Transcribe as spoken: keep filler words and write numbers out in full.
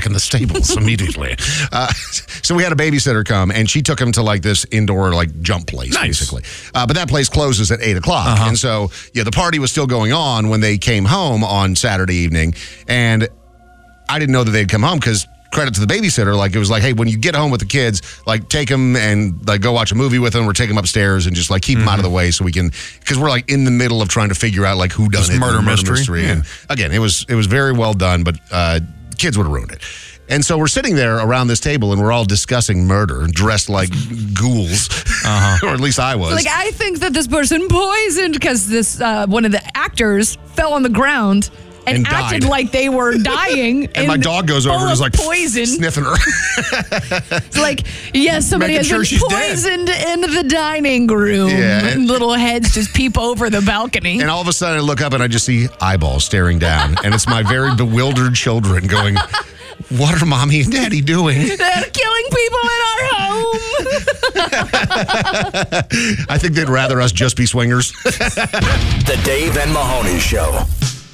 back in the stables immediately. Uh, so we had a babysitter come, and she took him to like this indoor like jump place, nice. basically. Uh, but that place closes at eight o'clock, uh-huh. and so yeah, the party was still going on when they came home on Saturday evening, and I didn't know that they'd come home because. Credit to the babysitter, like it was like, hey, when you get home with the kids, like take them and like go watch a movie with them, or take them upstairs and just like keep mm-hmm. them out of the way so we can, because we're like in the middle of trying to figure out like who done it, murder, murder mystery. mystery. Yeah. And again, it was it was very well done, but uh, kids would have ruined it. And so we're sitting there around this table and we're all discussing murder, dressed like ghouls, uh-huh. or at least I was. Like I think that this person poisoned because this uh, one of the actors fell on the ground. And, and acted died. like they were dying. And my dog goes over and is like poison. sniffing her. It's like, yes, somebody Making has sure been poisoned in the dining room. Yeah. And little heads just peep over the balcony. And all of a sudden I look up and I just see eyeballs staring down. And it's my very bewildered children going, what are mommy and daddy doing? They're killing people in our home. I think they'd rather us just be swingers. The Dave and Mahoney Show.